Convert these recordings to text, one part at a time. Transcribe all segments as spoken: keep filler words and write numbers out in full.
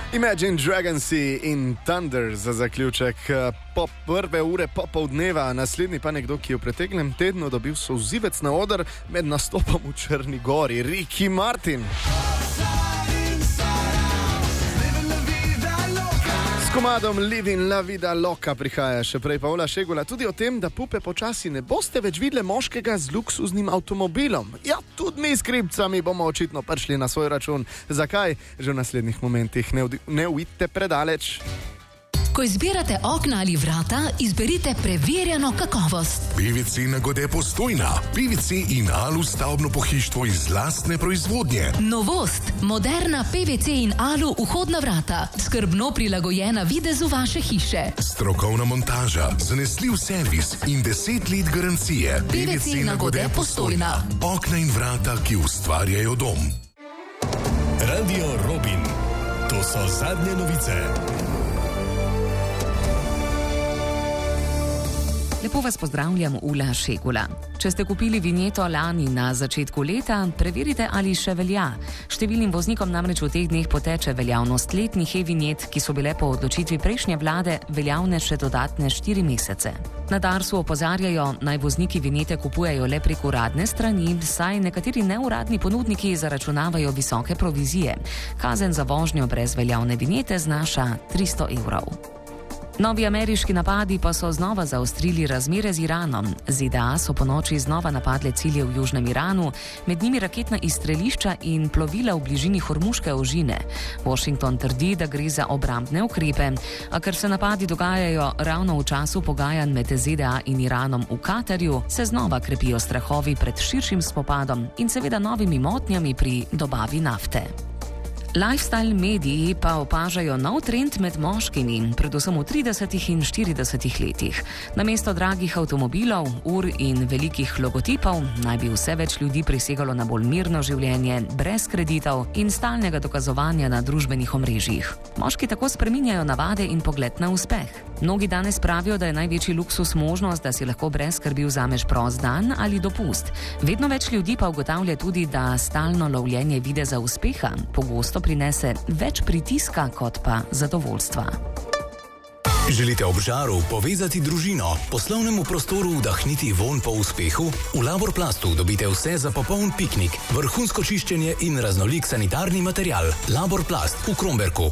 Imagine Dragons in Thunder za zaključek po prve ure popoldneva, naslednji pa nekdo, ki je v preteklem tednu dobil solzivec na oder med nastopom v Črni Gori, Ricky Martin. S komadom Living la vida loca prihaja še prej Pavla Šegula, tudi o tem, da pupe počasi ne boste več videli moškega z luksuznim avtomobilom. Ja, tudi mi s kripcami bomo očitno prišli na svoj račun. Zakaj? Že v naslednjih momentih ne, ne uidite predaleč. Ko izbirate okna ali vrata, izberite preverjeno kakovost. P V C Nagode Postojna. P V C in Alu stavbno pohištvo iz lastne proizvodnje. Novost. Moderna P V C in Alu vhodna vrata. Skrbno prilagojena videzu vaše hiše. Strokovna montaža, zanesljiv servis in deset let garancije. P V C Nagode Postojna. Okna in vrata, ki ustvarjajo dom. Radio Robin. To so zadnje novice. Lepo vas pozdravljam, Ula Šegula. Če ste kupili vinjeto lani na začetku leta, preverite, ali še velja. Številnim voznikom namreč v teh dneh poteče veljavnost letnih e-vinjet, ki so bile po odločitvi prejšnje vlade veljavne še dodatne štiri mesece. Na Darsu opozarjajo, naj vozniki vinjete kupujejo le prek uradne strani, saj nekateri neuradni ponudniki zaračunavajo visoke provizije. Kazen za vožnjo brez veljavne vinjete znaša tristo evrov. Novi ameriški napadi pa so znova zaostrili razmere z Iranom. Z ZDA so ponoči znova napadle cilje v južnem Iranu, med njimi raketna izstrelišča in plovila v bližini Hormuške ožine. Washington trdi, da gre za obrambne ukrepe, a ker se napadi dogajajo ravno v času pogajanj med ZDA in Iranom v Katarju, se znova krepijo strahovi pred širšim spopadom in seveda novimi motnjami pri dobavi nafte. Lifestyle mediji pa opažajo nov trend med moškimi, predvsem v tridesetih in štiridesetih letih. Namesto dragih avtomobilov, ur in velikih logotipov naj bi vse več ljudi prisegalo na bolj mirno življenje, brez kreditov in stalnega dokazovanja na družbenih omrežjih. Moški tako spreminjajo navade in pogled na uspeh. Mnogi danes pravijo, da je največji luksus možnost, da si lahko brez skrbi vzameš prost dan ali dopust. Vedno več ljudi pa ugotavlja tudi, da stalno lovljenje videza uspeha pogosto prinese več pritiska kot pa zadovoljstva. Želite ob žaru povezati družino, poslovnemu prostoru vdahniti vonj po uspehu? V Laborplastu dobite vse za popoln piknik, vrhunsko čiščenje in raznolik sanitarni material. Laborplast v Kromberku.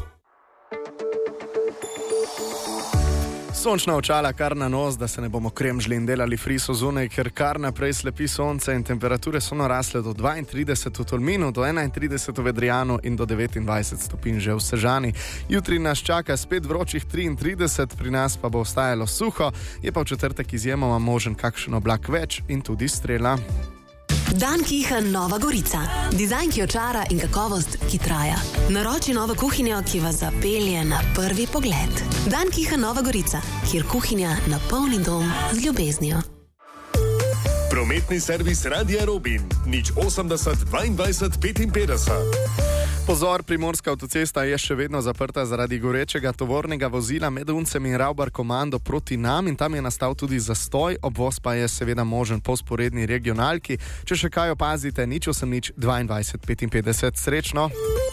Sončna očala kar na nos, da se ne bomo kremžli in delali friso zunaj, ker kar naprej slepi sonce in temperature so narasle do dvaintrideset v Tolminu, do enaintrideset v Vedrijanu in do devetindvajset stopinj že v Sežani. Jutri nas čaka spet vročih triintrideset, pri nas pa bo ostajalo suho, je pa v četrtek izjemoma možen kakšen oblak več in tudi strela. Dan Kiha Nova Gorica. Dizajn, ki očara in kakovost, ki traja. Naroči novo kuhinjo, ki vas zapelje na prvi pogled. Dan Kiha Nova Gorica, kjer kuhinja napolni dom z ljubeznijo. Prometni servis Radia Robin. nič osemdeset dvaindvajset petinpetdeset. Pozor, Primorska avtocesta je še vedno zaprta zaradi gorečega tovornega vozila med Uncem in Ravbar komando proti nam in tam je nastal tudi zastoj, obvoz pa je seveda možen po sporedni regionalki. Če še kaj opazite, nič osem nič dvaindvajset petinpetdeset. Srečno!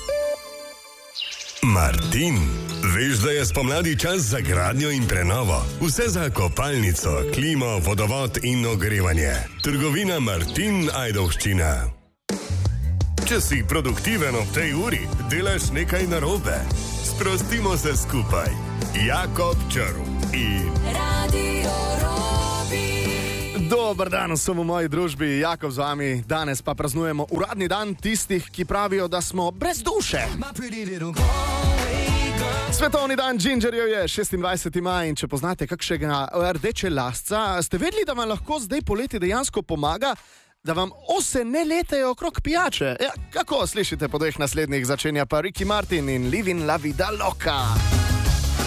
Martin, veš, da je spomladi čas za gradnjo in prenovo? Vse za kopalnico, klimo, vodovod in ogrevanje. Trgovina Martin Ajdovščina. Če si produktiven ob tej uri, delaš nekaj narobe. Sprostimo se skupaj. Jakob Črv in Radio Robin. Dober dan, sem v moji družbi, Jakob z vami. Danes pa praznujemo uradni dan tistih, ki pravijo, da smo brez duše. Svetovni dan džingerjev je šestindvajseti maj in če poznate kakšnega rdeče lasca, ste vedeli, da vam lahko zdaj poleti dejansko pomaga, da vam ose ne letajo okrog pijače. Ja, kako slišite po dveh naslednjih, začenja pa Ricky Martin in Living la vida loca.